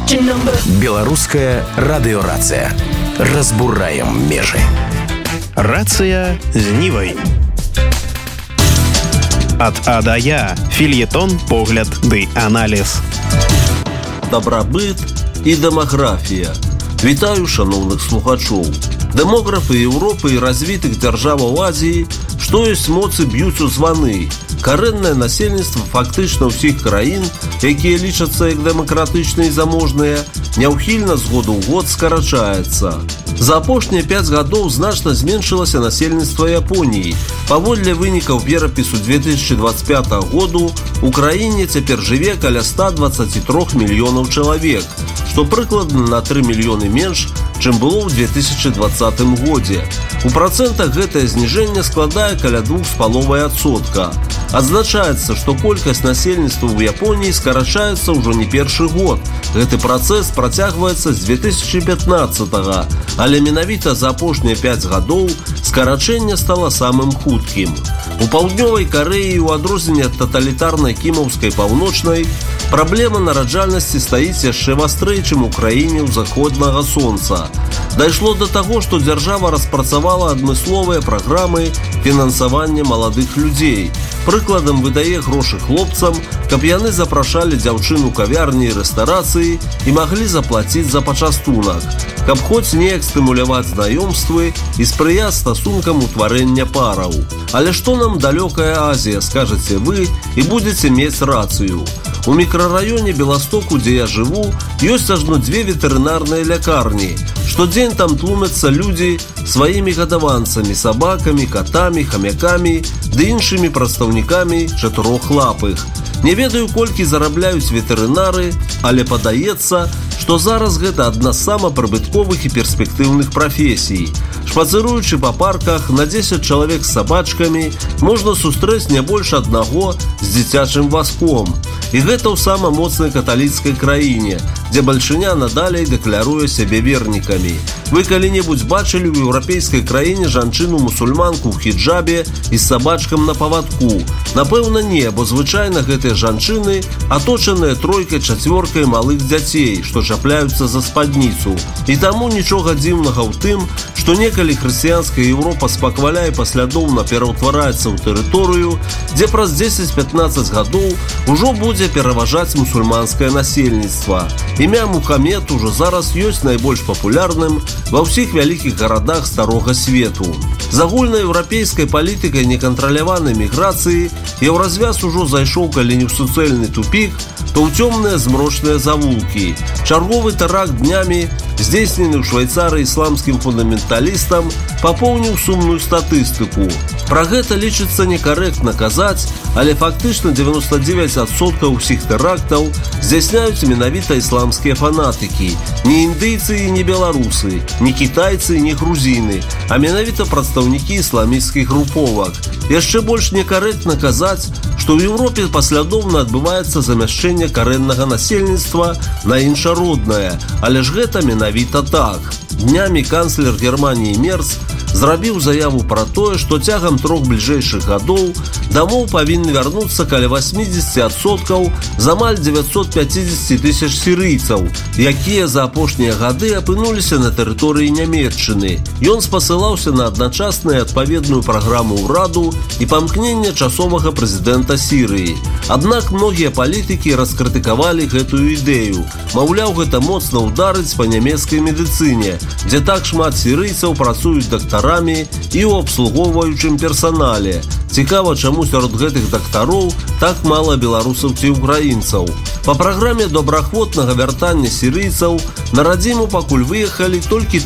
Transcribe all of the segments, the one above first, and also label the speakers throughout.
Speaker 1: Беларуская радыёрацыя. Разбураем межы.
Speaker 2: Рацыя з Нівай. Ад А да Я. Фельетон, погляд ды аналіз.
Speaker 3: Дабрабыт і дэмаграфія. Вітаю шаноўных слухачоў. Дэмографы Еўропы і развітых дзяржаваў Азіі, што ёсць моцы б'юць у званы. Карэннае насельніцтва фактычна ўсіх краін, якія лічацца як дэмакратычныя і заможныя, няўхільна з году ў год скарачаецца. За апошнія 5 гадоў значна зменшылася насельніцтва Японіі. Паводле вынікаў перапісу 2025 году у краіне цяпер жыве каля 123 мільёнаў чалавек, што прыкладна на 3 мільёны менш, чым было ў 2020 годзе. У працэнтах гэтае зніжэнне складае каля 2,5%. Адзначаецца, што колькасць насельніцтва ў Японіі скарачаецца ўжо не першы год. Гэты працэс працягваецца з 2015-го, але менавіта за апошнія 5 гадоў скарачэнне стала самым хуткім. У паўднёвай Карэі, у адрозненне ад таталітарнай кімаўскай паўночнай, праблема нараджальнасці стаіць яшчэ вастрэй, чым у краіне ўзаходнага сонца. Дайшло да таго, што дзяржава распрацавала адмысловыя праграмы фінансавання маладых людзей. Прыкладам выдае грошы хлопцам, каб яны запрашалі дзяўчын у кавярні і рэстарацыі і маглі заплаціць за пачастунак, каб хоць неяк стымуляваць знаёмствы і спрыяць стасункам утварэння параў. Але што нам далёкая Азія, скажаце вы, і будзеце мець рацыю. У мікрараёне Беластоку, дзе я жыву, ёсць ажно 2 ветэрынарныя лякарні. Штодзень там тлумяцца людзі сваімі гадаванцамі, сабакамі, катамі, хамякамі ды іншымі прадстаўнікамі чатырохлапых. Не ведаю, колькі зарабляюць ветэрынары, але падаецца, што зараз гэта адна з самапрыбытковых і перспектыўных прафесій. Шпацыруючы па парках, на 10 чалавек з сабачкамі можна сустрэць не больш аднаго з дзіцячым вазком. І гэта ў сама моцнай каталіцкай краіне, дзе бальшыня надалей дэкляруе сябе вернікамі. Вы калі-небудзь бачылі ў еўрапейскай краіне жанчыну-мусульманку ў хіджабе і з сабачкам на павадку? Напэўна, не, бо звычайна гэтыя жанчыны аточаныя тройкай-чацвёркай малых дзяцей, што чапляюцца за спадніцу. І таму нічога дзіўнага ў тым, што некалі хрысціянская Еўропа спакваля і паслядоўна пераўтвараецца ў тэрыторыю, дзе праз 10-15 гадоў ужо будзе пераважаць мусульманскае насельніцтва. Імя Мухаммед ужо зараз ёсць найбольш папулярным ва ўсіх вялікіх гарадах старога свету. З агульнаеўрапейскай палітыкай некантраляванай міграцыі еўразвяз ужо зайшоў калі не ў суцэльны тупік, то ў цёмныя змрочныя завулкі. Чарговы тэракт днямі, здзейснены ў Швайцарыі ісламскім фундаменталістам, папоўніў сумную статыстыку. Пра гэта лічыцца некарэктна казаць, але фактычна 99% ўсіх тэрактаў здзяйсняюць менавіта ісламскія фанатыкі. Не індыйцы і не беларусы, не кітайцы і не грузіны, а менавіта прадстаўнікі ісламісцкіх груповак. Яшчэ больш некарэктна казаць, што ў Еўропе паслядоўна адбываецца замяшчэнне карэннага насельніцтва на іншароднае, але ж гэта менавіта так. Днямі канцлер Германіі Мерц зрабіў заяву пра тое, што цягам 3 бліжэйшых гадоў дамоў павінны вярнуцца каля 80% з амаль 950 тысяч сірыйцаў, якія за апошнія гады апынуліся на тэрыторыі Нямецчыны. Ён спасылаўся на адначасную адпаведную праграму ўраду і памкнення часовага прэзідэнта Сірыі. Аднак многія палітыкі раскрытыкавалі гэтую ідэю. Маўляў, гэта моцна ўдарыць па нямецкай медыцыне, дзе так шмат сірыйцаў працуюць дактарамі і ў абслугоўваючым персанале. Цікава, чаму сярод гэтых дактароў так мала беларусаў ці украінцаў. Па праграме добраахвотнага вяртання сірыйцаў на радзіму пакуль выехалі толькі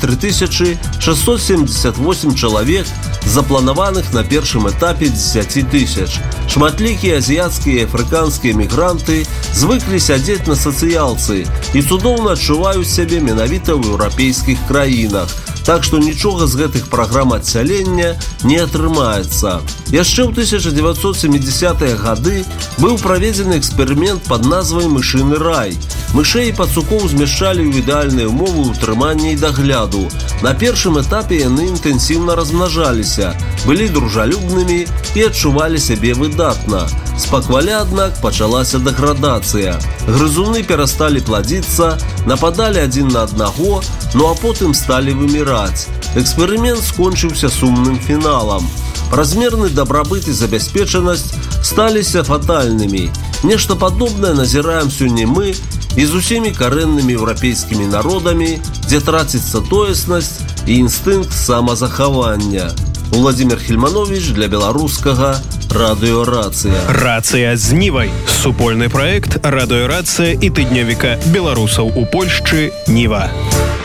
Speaker 3: 3678 чалавек з запланаваных на першым этапе 10 тысяч. Шматлікія азіяцкія і афрыканскія мігранты звыклі сядзець на сацыялцы і цудоўна адчуваюць сябе менавіта ў еўрапейскіх краінах. Так што нічога з гэтых праграм адсялення не атрымаецца. Яшчэ ў 1970-е гады быў праведзены эксперымент пад назвай «Мышыны рай». Мышэй і пацукоў змяшчалі ў ідэальныя ўмовы ўтрымання і дагляду. На першым этапе яны інтэнсіўна размнажаліся, былі дружалюбнымі і адчувалі сябе выдатна. Спакваля, аднак, пачалася дэградацыя. Грызуны перасталі пладзіцца, нападалі адзін на аднаго, ну а потым сталі выміраць. Эксперымент скончыўся сумным фіналам. Размерны дабрабыт і забяспечанасць сталіся фатальнымі. Нешта падобнае назіраем сёння мы і з усімі карэннымі еўрапейскімі народамі, дзе траціцца тоеснасць і інстынкт самазахавання. Владимир Хельманович для беларускага радыёрацыя.
Speaker 2: Рацыя з Нівай. Супольны праект радыёрацыя і тыднявіка беларусаў у Польшчы Ніва.